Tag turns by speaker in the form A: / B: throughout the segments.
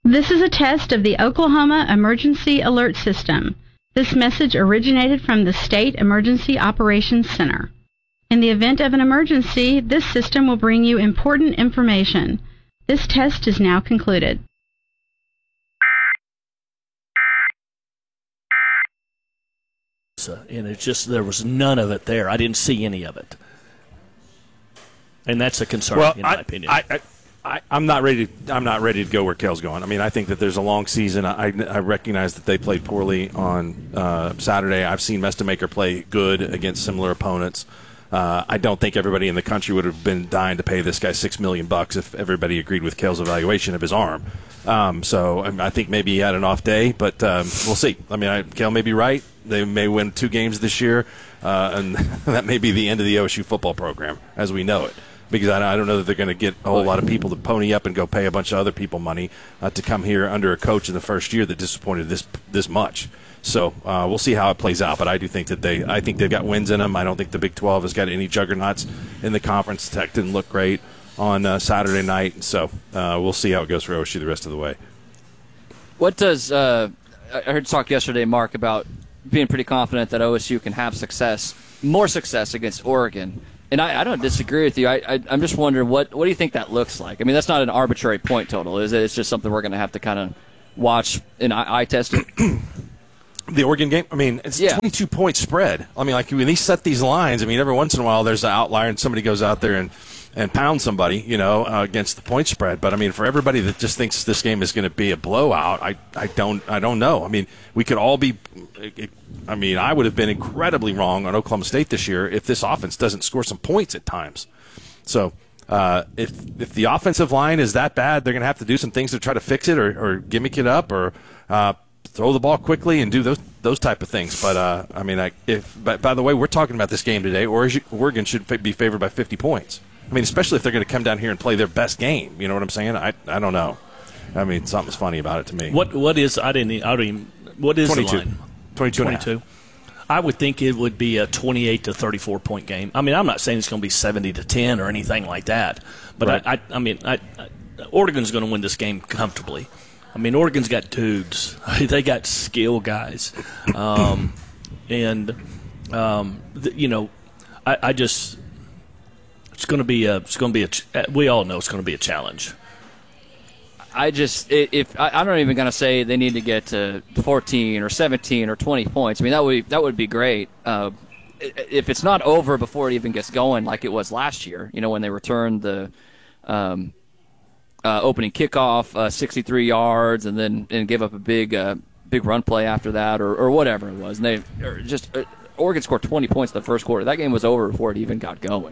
A: This is a test of the Oklahoma Emergency Alert System. This message originated from the State Emergency Operations Center. In the event of an emergency, this system will bring you important information. This test is now concluded.
B: And it's just there was none of it there. I didn't see any of it. And that's a concern, in my opinion.
C: I'm not ready to go where Kale's going. I mean, I think that there's a long season. I recognize that they played poorly on Saturday. I've seen Mestamaker play good against similar opponents. I don't think everybody in the country would have been dying to pay this guy $6 million if everybody agreed with Kale's evaluation of his arm. So I think maybe he had an off day, but we'll see. I mean, Kale may be right. They may win 2 games this year, and that may be the end of the OSU football program as we know it. Because I don't know that they're going to get a whole lot of people to pony up and go pay a bunch of other people money to come here under a coach in the first year that disappointed this much. So we'll see how it plays out. But I do think that I think they've got wins in them. I don't think the Big 12 has got any juggernauts in the conference. Tech didn't look great on Saturday night. So we'll see how it goes for OSU the rest of the way.
D: What does I heard talk yesterday, Mark, about being pretty confident that OSU can have more success against Oregon. And I don't disagree with you. I'm just wondering, what do you think that looks like? I mean, that's not an arbitrary point total, is it? It's just something we're going to have to kind of watch and eye test it.
C: The Oregon game, I mean, it's a 22-point spread. I mean, like when they set these lines, I mean, every once in a while there's an outlier and somebody goes out there and pounds somebody, against the point spread. But I mean, for everybody that just thinks this game is going to be a blowout, I don't know. I mean, we could all be. I mean, I would have been incredibly wrong on Oklahoma State this year if this offense doesn't score some points at times. So if the offensive line is that bad, they're going to have to do some things to try to fix it or gimmick it up or throw the ball quickly and do those type of things. But I mean, but by the way, we're talking about this game today. Oregon should be favored by 50 points. I mean, especially if they're going to come down here and play their best game. You know what I'm saying? I don't know. I mean, something's funny about it to me.
B: What is what is
C: 22.
B: the line?
C: 22.
B: I would think it would be a 28 to 34 point game. I mean, I'm not saying it's going to be 70 to 10 or anything like that, but right. I mean, Oregon's going to win this game comfortably. I mean, Oregon's got dudes. They got skill guys, I just it's going to be we all know it's going to be a challenge.
D: I'm not even going to say they need to get to 14 or 17 or 20 points. I mean, that would be great. If it's not over before it even gets going, like it was last year, when they returned the opening kickoff, 63 yards, and gave up a big run play after that, or whatever it was. And Oregon scored 20 points in the first quarter. That game was over before it even got going.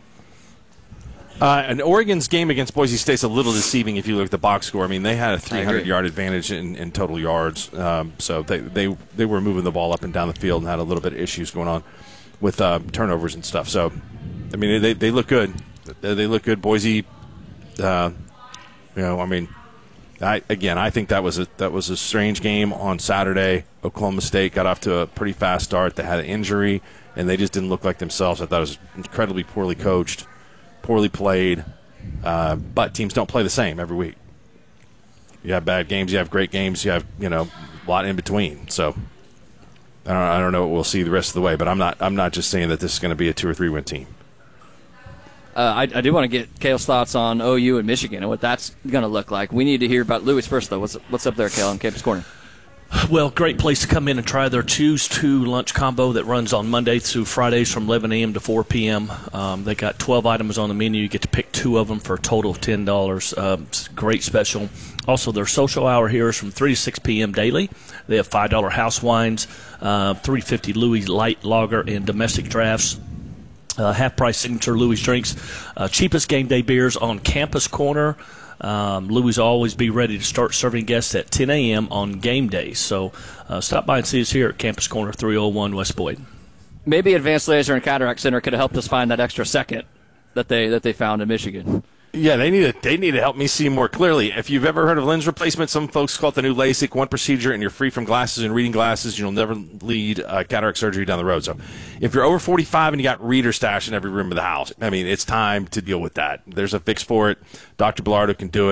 C: And Oregon's game against Boise State's a little deceiving if you look at the box score. I mean, they had a 300-yard advantage in total yards, so they were moving the ball up and down the field and had a little bit of issues going on with turnovers and stuff. So, I mean, they look good. They look good. Boise, I mean, I think that was a strange game on Saturday. Oklahoma State got off to a pretty fast start. They had an injury, and they just didn't look like themselves. I thought it was incredibly poorly coached. Poorly played, but teams don't play the same every week. You have bad games, you have great games, you have a lot in between. So I don't know what we'll see the rest of the way, but I'm not just saying that this is going to be a 2 or 3 win team.
D: I do want to get Cale's thoughts on OU and Michigan and what that's going to look like. We need to hear about Louis first, though. What's up there, Cale, on Campus Corner?
B: Well, great place to come in and try their Choose 2 lunch combo that runs on Mondays through Fridays from 11 a.m. to 4 p.m. They got 12 items on the menu. You get to pick 2 of them for a total of $10. Great special. Also, their social hour here is from 3 to 6 p.m. daily. They have $5 house wines, $3.50 Louis light lager, and domestic drafts. Half-price signature Louis drinks. Cheapest game day beers on Campus Corner. Louis will always be ready to start serving guests at 10 a.m. on game days. So stop by and see us here at Campus Corner 301 West Boyd.
D: Maybe Advanced Laser and Cataract Center could have helped us find that extra second that they found in Michigan.
C: Yeah, they need to help me see more clearly. If you've ever heard of lens replacement, some folks call it the new LASIK. One procedure, and you're free from glasses and reading glasses. You'll never need cataract surgery down the road. So if you're over 45 and you got reader stash in every room of the house, I mean, it's time to deal with that. There's a fix for it. Dr. Bilardo can do it.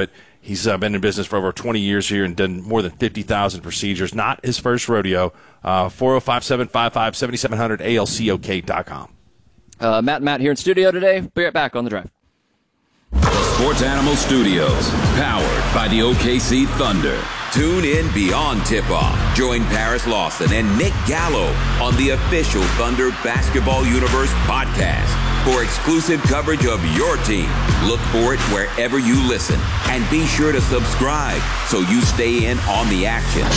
C: He's been in business for over 20 years here and done more than 50,000 procedures. Not his first rodeo. 405-755-7700, ALCOK.com.
D: Matt here in studio today. Be right back on The Drive.
E: Sports Animal Studios, powered by the OKC Thunder.
F: Tune in beyond tip-off. Join Paris Lawson and Nick Gallo on the official Thunder Basketball Universe podcast for exclusive coverage of your team. Look for it wherever you listen. And be sure to subscribe so you stay in on the action.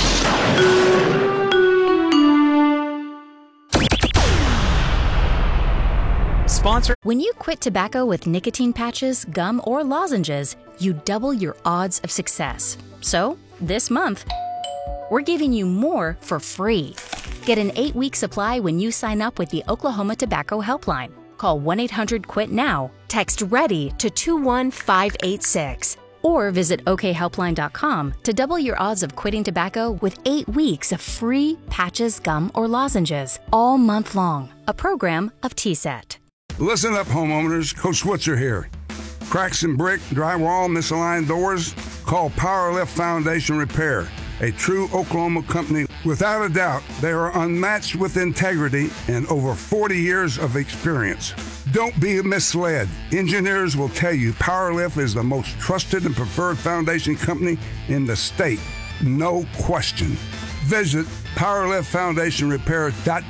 G: Sponsor.
H: When you quit tobacco with nicotine patches, gum, or lozenges, you double your odds of success. So, this month, we're giving you more for free. Get an 8-week supply when you sign up with the Oklahoma Tobacco Helpline. Call 1-800-QUIT-NOW, text READY to 21586, or visit okhelpline.com to double your odds of quitting tobacco with 8 weeks of free patches, gum, or lozenges all month long. A program of TSET.
I: Listen up, homeowners. Coach Switzer here. Cracks in brick, drywall, misaligned doors? Call Powerlift Foundation Repair, a true Oklahoma company. Without a doubt, they are unmatched with integrity and over 40 years of experience. Don't be misled. Engineers will tell you Powerlift is the most trusted and preferred foundation company in the state. No question. Visit PowerliftFoundationRepair.com